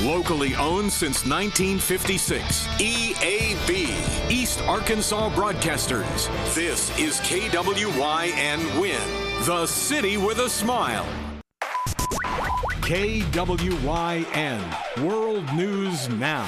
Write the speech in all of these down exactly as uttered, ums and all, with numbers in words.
Locally owned since nineteen fifty-six. E A B, East Arkansas Broadcasters. This is K W Y N Win, the city with a smile. K W Y N, World News Now.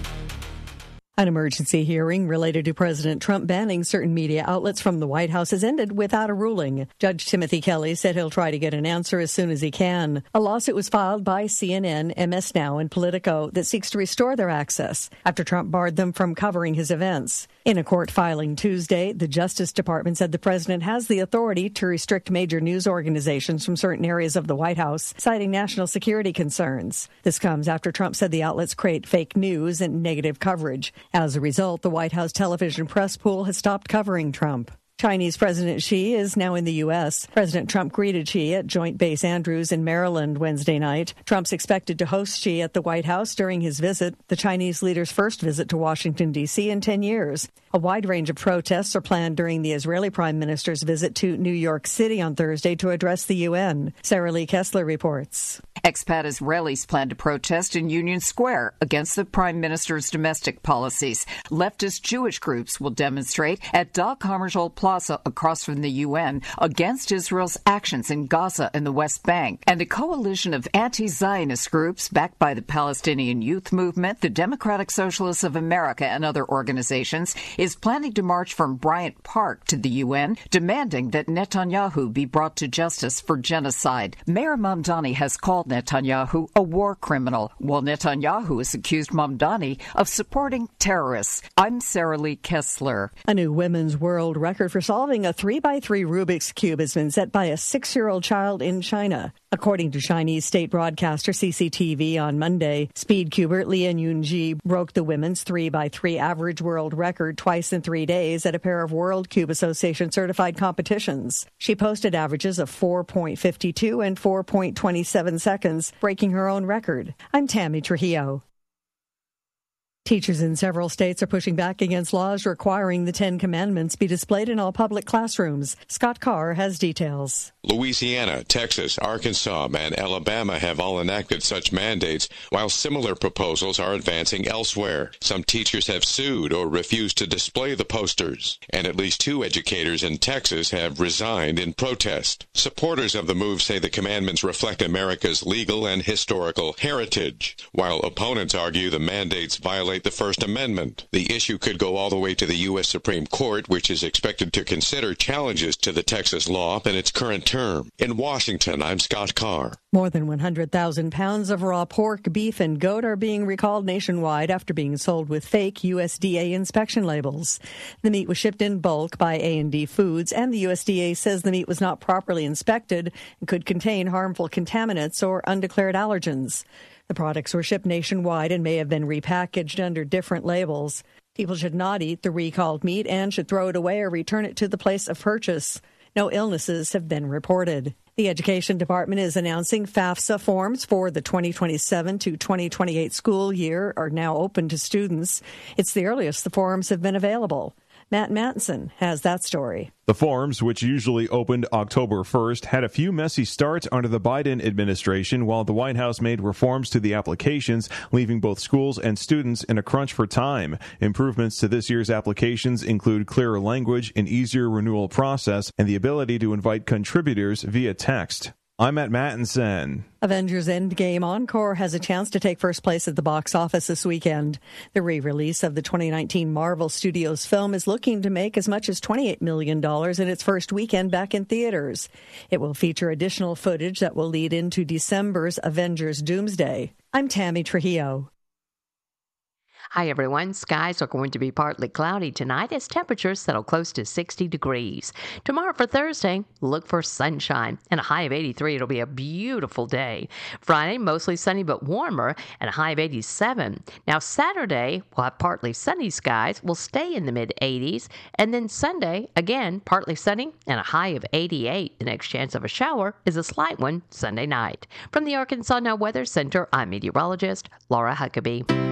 An emergency hearing related to President Trump banning certain media outlets from the White House has ended without a ruling. Judge Timothy Kelly said he'll try to get an answer as soon as he can. A lawsuit was filed by C N N, M S Now, and Politico that seeks to restore their access after Trump barred them from covering his events. In a court filing Tuesday, the Justice Department said the president has the authority to restrict major news organizations from certain areas of the White House, citing national security concerns. This comes after Trump said the outlets create fake news and negative coverage. As a result, the White House television press pool has stopped covering Trump. Chinese President Xi is now in the U S. President Trump greeted Xi at Joint Base Andrews in Maryland Wednesday night. Trump's expected to host Xi at the White House during his visit, the Chinese leader's first visit to Washington, D C in ten years. A wide range of protests are planned during the Israeli Prime Minister's visit to New York City on Thursday to address the U N. Sarah Lee Kessler reports. Expat Israelis plan to protest in Union Square against the Prime Minister's domestic policies. Leftist Jewish groups will demonstrate at Dag Hammarskjöld Plaza across from the U N against Israel's actions in Gaza and the West Bank. And a coalition of anti-Zionist groups backed by the Palestinian Youth Movement, the Democratic Socialists of America, and other organizations is planning to march from Bryant Park to the U N, demanding that Netanyahu be brought to justice for genocide. Mayor Mamdani has called Netanyahu a war criminal, while Netanyahu has accused Mamdani of supporting terrorists. I'm Sarah Lee Kessler. A new women's world record for solving a three by three Rubik's Cube has been set by a six-year-old child in China. According to Chinese state broadcaster C C T V on Monday, speedcuber Lian Yunji broke the women's three by three average world record twice in three days at a pair of World Cube Association certified competitions. She posted averages of four point five two and four point two seven seconds, breaking her own record. I'm Tammy Trujillo. Teachers in several states are pushing back against laws requiring the Ten Commandments be displayed in all public classrooms. Scott Carr has details. Louisiana, Texas, Arkansas, and Alabama have all enacted such mandates, while similar proposals are advancing elsewhere. Some teachers have sued or refused to display the posters, and at least two educators in Texas have resigned in protest. Supporters of the move say the commandments reflect America's legal and historical heritage, while opponents argue the mandates violate the First Amendment. The issue could go all the way to the U S Supreme Court, which is expected to consider challenges to the Texas law in its current term. In Washington, I'm Scott Carr. More than one hundred thousand pounds of raw pork, beef, and goat are being recalled nationwide after being sold with fake U S D A inspection labels. The meat was shipped in bulk by A and D Foods, and the U S D A says the meat was not properly inspected and could contain harmful contaminants or undeclared allergens. The products were shipped nationwide and may have been repackaged under different labels. People should not eat the recalled meat and should throw it away or return it to the place of purchase. No illnesses have been reported. The Education Department is announcing FAFSA forms for the twenty twenty-seven to twenty twenty-eight school year are now open to students. It's the earliest the forms have been available. Matt Mattinson has that story. The forms, which usually opened October first, had a few messy starts under the Biden administration, while the White House made reforms to the applications, leaving both schools and students in a crunch for time. Improvements to this year's applications include clearer language, an easier renewal process, and the ability to invite contributors via text. I'm Matt Mattinson. Avengers Endgame Encore has a chance to take first place at the box office this weekend. The re-release of the twenty nineteen Marvel Studios film is looking to make as much as twenty-eight million dollars in its first weekend back in theaters. It will feature additional footage that will lead into December's Avengers Doomsday. I'm Tammy Trujillo. Hi, everyone. Skies are going to be partly cloudy tonight as temperatures settle close to sixty degrees. Tomorrow for Thursday, look for sunshine and a high of eighty-three. It'll be a beautiful day. Friday, mostly sunny but warmer and a high of eighty-seven. Now, Saturday, we'll have partly sunny skies. We'll stay in the mid-eighties. And then Sunday, again, partly sunny and a high of eighty-eight. The next chance of a shower is a slight one Sunday night. From the Arkansas Now Weather Center, I'm meteorologist Laura Huckabee.